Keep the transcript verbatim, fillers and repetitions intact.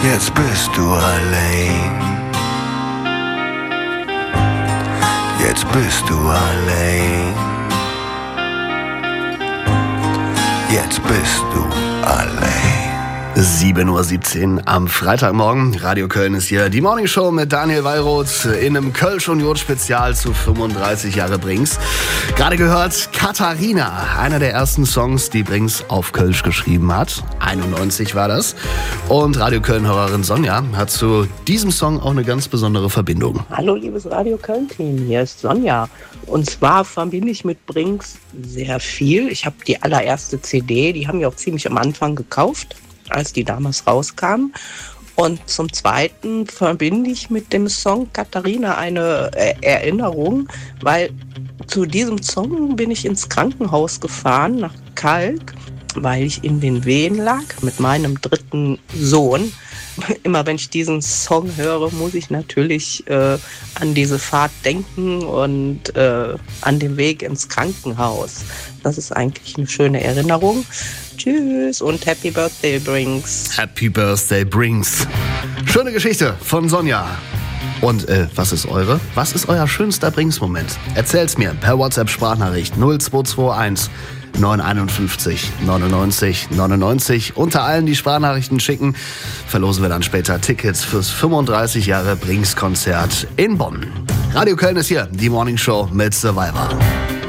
Jetzt bist du allein. Jetzt bist du allein. Jetzt bist du allein. sieben Uhr siebzehn am Freitagmorgen. Radio Köln ist hier. Die Morningshow mit Daniel Wallroth in einem Kölsch-Union-Spezial zu fünfunddreißig Jahre Brings. Gerade gehört Katharina, einer der ersten Songs, die Brings auf Kölsch geschrieben hat. einundneunzig war das. Und Radio Köln-Hörerin Sonja hat zu diesem Song auch eine ganz besondere Verbindung. Hallo liebes Radio Köln-Team, hier ist Sonja. Und zwar verbinde ich mit Brings sehr viel. Ich habe die allererste C D, die haben wir auch ziemlich am Anfang gekauft, als die damals rauskam. Und zum Zweiten verbinde ich mit dem Song Katharina eine Erinnerung, weil zu diesem Song bin ich ins Krankenhaus gefahren, nach Kalk, weil ich in den Wehen lag mit meinem dritten Sohn. Immer wenn ich diesen Song höre, muss ich natürlich äh, an diese Fahrt denken und äh, an den Weg ins Krankenhaus. Das ist eigentlich eine schöne Erinnerung. Tschüss und Happy Birthday Brings. Happy Birthday Brings. Schöne Geschichte von Sonja. Und äh, was ist eure? Was ist euer schönster Brings-Moment? Erzählt's mir per WhatsApp-Sprachnachricht null zwei zwei eins neun fünf eins neunundneunzig neunundneunzig. Unter allen, die Sprachnachrichten schicken, verlosen wir dann später Tickets fürs fünfunddreißig Jahre Brings-Konzert in Bonn. Radio Köln ist hier, die Morningshow mit Survivor.